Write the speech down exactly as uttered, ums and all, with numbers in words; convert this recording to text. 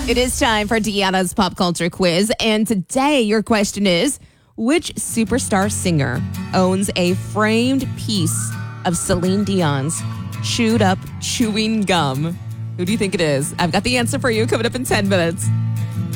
It is time for Deanna's pop culture quiz. And today your question is, which superstar singer owns a framed piece of Celine Dion's chewed up chewing gum? Who do you think it is? I've got the answer for you coming up in ten minutes.